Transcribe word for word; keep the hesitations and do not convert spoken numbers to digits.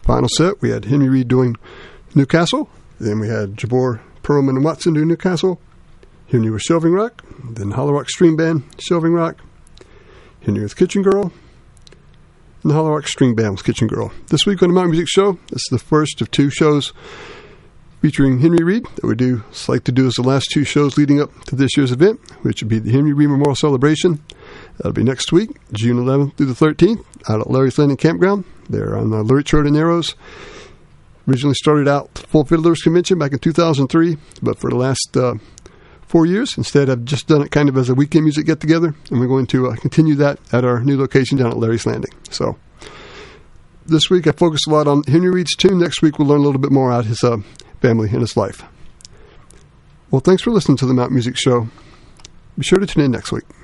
Final set, we had Henry Reed doing Newcastle. Then we had Jabor, Perlman, and Watson doing Newcastle. Henry with Shelving Rock. Then Hollow Rock String Band, Shelving Rock. Henry with Kitchen Girl. And the Hollow Rock String Band with Kitchen Girl. This week on the Mountain Music Show, this is the first of two shows featuring Henry Reed that we do like to do as the last two shows leading up to this year's event, which would be the Henry Reed Memorial Celebration. That'll be next week, June eleventh through the thirteenth, out at Larry's Landing Campground. They're on the Lurch Road in Narrows. Originally started out Full Fiddlers Convention back in two thousand three, but for the last uh, four years, instead I've just done it kind of as a weekend music get-together, and we're going to uh, continue that at our new location down at Larry's Landing. So this week I focused a lot on Henry Reed's tune. Next week we'll learn a little bit more about his uh, family and his life. Well, thanks for listening to the Mountain Music Show. Be sure to tune in next week.